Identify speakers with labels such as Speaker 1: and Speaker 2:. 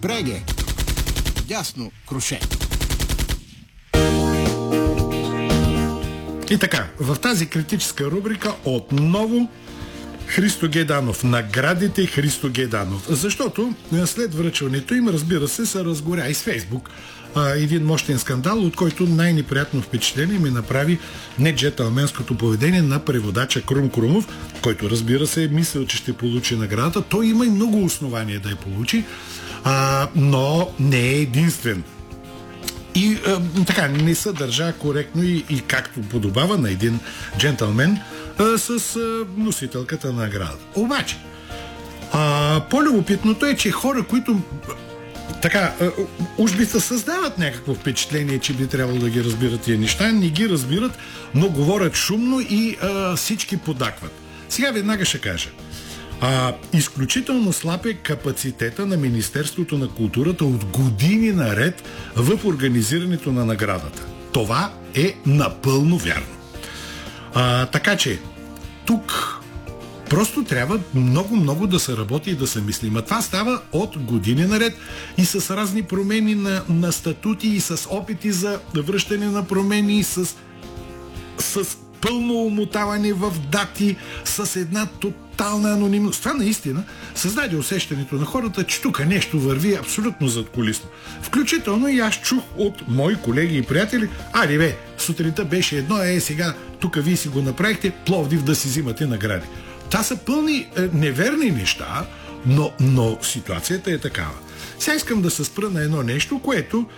Speaker 1: Бреге. Дясно круше.
Speaker 2: И така, в тази критическа рубрика отново Христо Гейданов. Наградите Христо Гейданов. Защото след връчването им, разбира се разгоря и с Фейсбук един мощен скандал, от който най-неприятно впечатление ми направи не джентълменското поведение на преводача Крум Крумов, който, разбира се, мислил, че ще получи наградата. Той има и много основания да я получи, но не е единствен. И така, не се държа коректно и както подобава на един джентълмен с носителката на наградата. Обаче, по-любопитното е, че хора, които така, уж би се създават някакво впечатление, че би трябвало да ги разбират тия неща, не ги разбират, но говорят шумно и всички подакват. Сега веднага ще кажа. Изключително слаб е капацитета на Министерството на културата от години наред в организирането на наградата. Това е напълно вярно. Така че, тук просто трябва много да се работи и да се мисли. А това става от години наред и с разни промени на статути, и с опити за връщане на промени, и с пълно умотаване в дати, с една тотална анонимност. Това наистина създаде усещането на хората, че тук нещо върви абсолютно задкулисно. Включително и аз чух от мои колеги и приятели: ари бе, сутринта беше едно, сега тук вие си го направихте, Пловдив да си взимате награди. Та са пълни неверни неща, но ситуацията е такава. Сега искам да се спра на едно нещо, което